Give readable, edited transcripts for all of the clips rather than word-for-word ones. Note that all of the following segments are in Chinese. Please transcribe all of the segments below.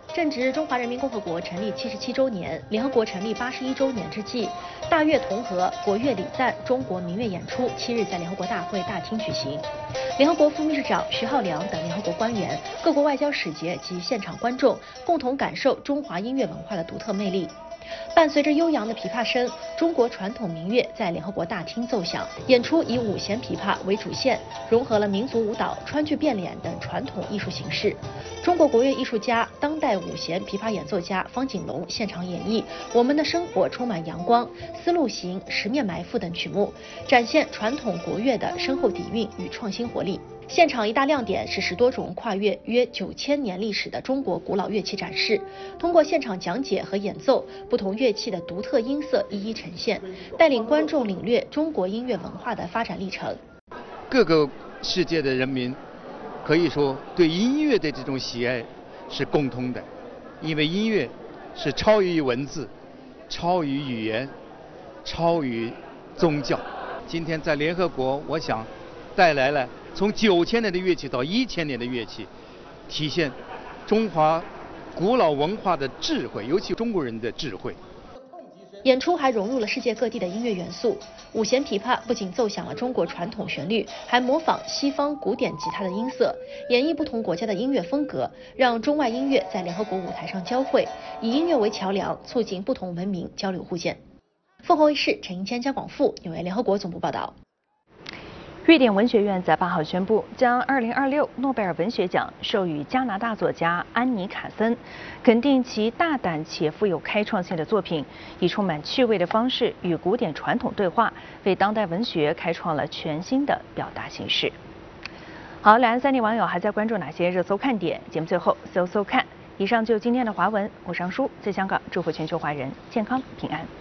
正值中华人民共和国成立77周年、联合国成立81周年之际，大乐同和国乐礼赞中国民乐演出7日在联合国大会大厅举行。联合国副秘书长徐浩良等联合国官员、各国外交使节及现场观众共同感受中华音乐文化的独特魅力。伴随着悠扬的琵琶声，中国传统民乐在联合国大厅奏响。演出以五弦琵琶为主线，融合了民族舞蹈、川剧变脸等传统艺术形式。中国国乐艺术家、当代五弦琵琶演奏家方锦龙现场演绎《我们的生活充满阳光》《丝路行》《十面埋伏》等曲目，展现传统国乐的深厚底蕴与创新活力。现场一大亮点是10多种跨越约9000年历史的中国古老乐器展示，通过现场讲解和演奏，不同乐器的独特音色一一呈现，带领观众领略中国音乐文化的发展历程。 各个世界的人民可以说对音乐的这种喜爱是共通的，因为音乐是超于文字、超于语言、超于宗教。今天在联合国，我想带来了从9000年的乐器到1000年的乐器，体现中华古老文化的智慧，尤其中国人的智慧。 演出还融入了世界各地的音乐元素，五弦琵琶不仅奏响了中国传统旋律，还模仿西方古典吉他的音色，演绎不同国家的音乐风格，让中外音乐在联合国舞台上交汇，以音乐为桥梁，促进不同文明交流互鉴。凤凰卫视陈英谦、姜广富纽约联合国总部报道。 瑞典文学院在8号宣布，将2026诺贝尔文学奖授予加拿大作家安妮·卡森，肯定其大胆且富有开创性的作品，以充满趣味的方式与古典传统对话，为当代文学开创了全新的表达形式。好，两岸3地网友还在关注哪些热搜看点？节目最后搜搜看。以上就是今天的华文，我是尚舒，在香港祝福全球华人健康平安。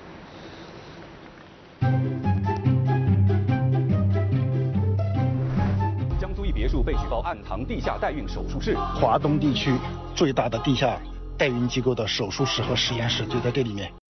别墅被举报暗藏地下代孕手术室， 华东地区最大的地下代孕机构的手术室和实验室就在这里面。